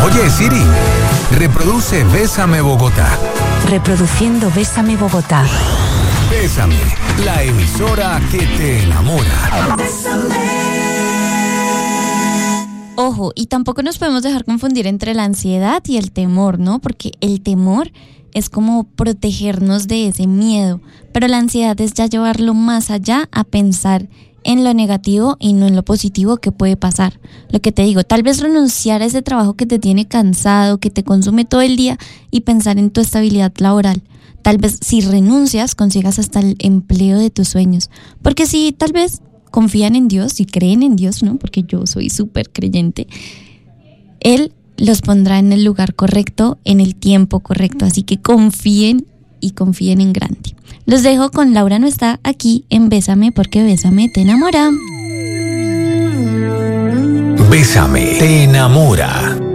Oye, Siri, reproduce Bésame Bogotá. Reproduciendo Bésame Bogotá. Bésame, la emisora que te enamora. Ojo, y tampoco nos podemos dejar confundir entre la ansiedad y el temor, ¿no? Porque el temor es como protegernos de ese miedo, pero la ansiedad es ya llevarlo más allá a pensar en lo negativo y no en lo positivo que puede pasar. Lo que te digo, tal vez renunciar a ese trabajo que te tiene cansado, que te consume todo el día y pensar en tu estabilidad laboral. Tal vez si renuncias consigas hasta el empleo de tus sueños, porque si tal vez confían en Dios y creen en Dios, ¿no? Porque yo soy súper creyente, Él los pondrá en el lugar correcto, en el tiempo correcto, así que confíen y confíen en grande. Los dejo con Laura No Está aquí en Bésame, porque Bésame te enamora. Bésame te enamora.